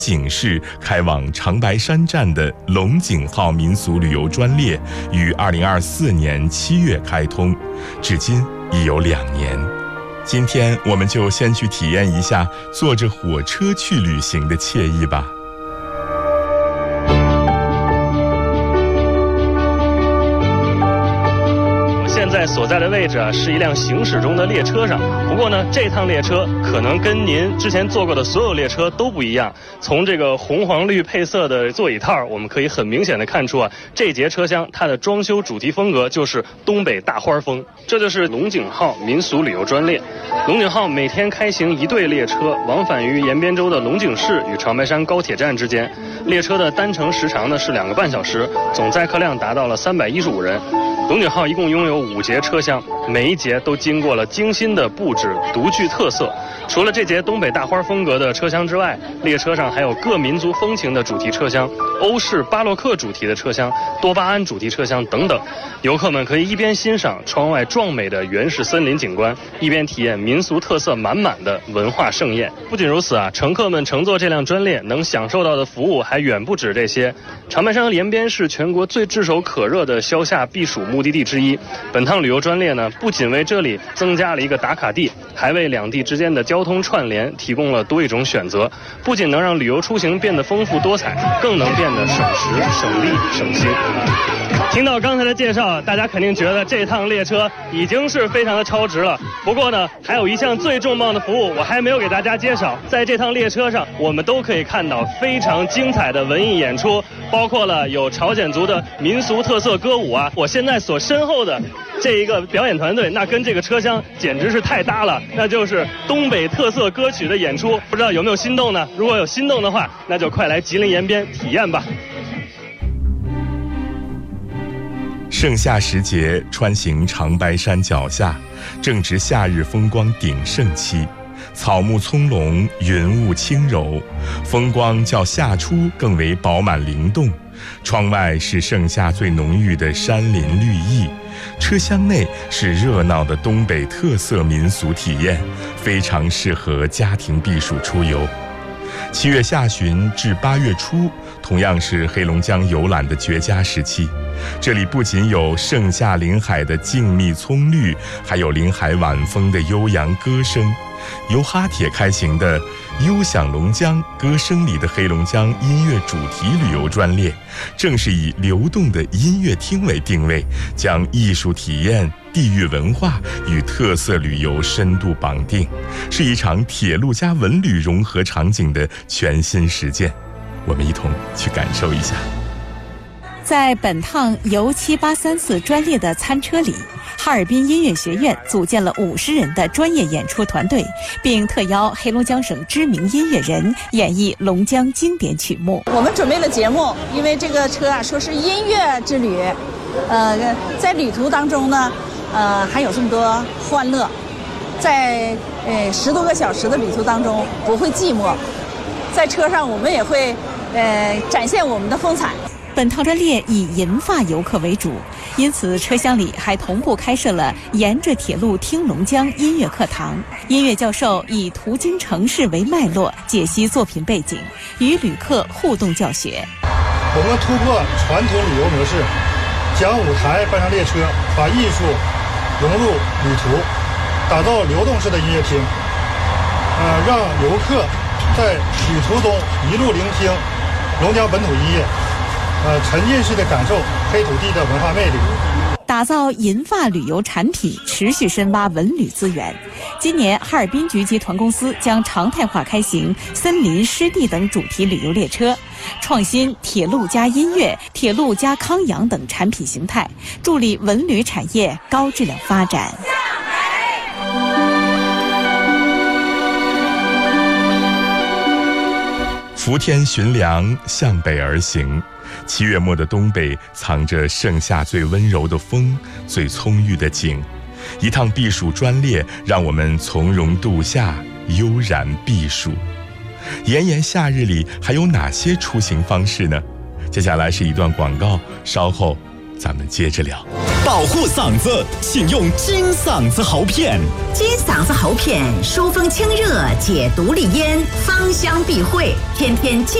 景市开往长白山站的龙井号民俗旅游专列于2024年7月开通，至今已有2年。今天我们就先去体验一下坐着火车去旅行的惬意吧。 现在所在的位置是一辆行驶中的列车上，不过呢，这趟列车可能跟您之前坐过的所有列车都不一样。从这个红黄绿配色的座椅套，我们可以很明显的看出这节车厢它的装修主题风格就是东北大花风。这就是龙井号民俗旅游专列。龙井号每天开行1对列车，往返于延边州的龙井市与长白山高铁站之间。列车的单程时长呢是2个半小时，总载客量达到了315人。龙井号一共拥有5节车厢，每一节都经过了精心的布置，独具特色。除了这节东北大花风格的车厢之外，列车上还有各民族风情的主题车厢、欧式巴洛克主题的车厢、多巴胺主题车厢等等。游客们可以一边欣赏窗外壮美的原始森林景观，一边体验民俗特色满满的文化盛宴。不仅如此乘客们乘坐这辆专列能享受到的服务还远不止这些。长白山和延边是全国最炙手可热的消夏避暑目的地之一。本趟旅游专列呢，不仅为这里增加了一个打卡地，还为两地之间的交通串联提供了多一种选择，不仅能让旅游出行变得丰富多彩，更能变得省时、省力、省心。听到刚才的介绍，大家肯定觉得这趟列车已经是非常的超值了。不过呢，还有一项最重磅的服务我还没有给大家介绍。在这趟列车上，我们都可以看到非常精彩的文艺演出，包括了有朝鲜族的民俗特色歌舞我现在所身后的这一个表演团队，那跟这个车厢简直是太搭了，那就是东北特色歌曲的演出。不知道有没有心动呢？如果有心动的话，那就快来吉林延边体验吧。 盛夏时节穿行长白山脚下，正值夏日风光鼎盛期，草木葱茏，云雾轻柔，风光较夏初更为饱满灵动。窗外是盛夏最浓郁的山林绿意，车厢内是热闹的东北特色民俗体验，非常适合家庭避暑出游。7月下旬至8月初，同样是黑龙江游览的绝佳时期。这里不仅有盛夏临海的静谧葱绿，还有临海晚风的悠扬歌声。由哈铁开行的悠享龙江歌声里的黑龙江音乐主题旅游专列，正是以流动的音乐厅为定位，将艺术体验、地域文化与特色旅游深度绑定，是一场铁路加文旅融合场景的全新实践。我们一同去感受一下。 在本趟由7834专列的餐车里，哈尔滨音乐学院组建了50人的专业演出团队，并特邀黑龙江省知名音乐人演绎龙江经典曲目。 我们准备了节目，因为这个车说是音乐之旅，在旅途当中呢，还有这么多欢乐，在10多个小时的旅途当中不会寂寞，在车上我们也会展现我们的风采。 本趟专列以银发游客为主，因此车厢里还同步开设了沿着铁路听龙江音乐课堂，音乐教授以途经城市为脉络解析作品背景，与旅客互动教学。 我们突破传统旅游模式，将舞台搬上列车，把艺术融入旅途，打造流动式的音乐厅，让游客在旅途中一路聆听龙江本土音乐，沉浸式的感受黑土地的文化魅力， 打造银发旅游产品，持续深挖文旅资源。今年哈尔滨局集团公司将常态化开行森林、湿地等主题旅游列车，创新铁路加音乐、铁路加康养等产品形态，助力文旅产业高质量发展。 伏天寻粮，向北而行。7月末的东北藏着盛夏最温柔的风，最葱郁的景。一趟避暑专列，让我们从容度夏，悠然避暑。炎炎夏日里还有哪些出行方式呢？接下来是一段广告，稍后咱们接着聊。 保护嗓子，请用金嗓子喉片。 金嗓子喉片疏风清热，解毒利咽，芳香避秽，天天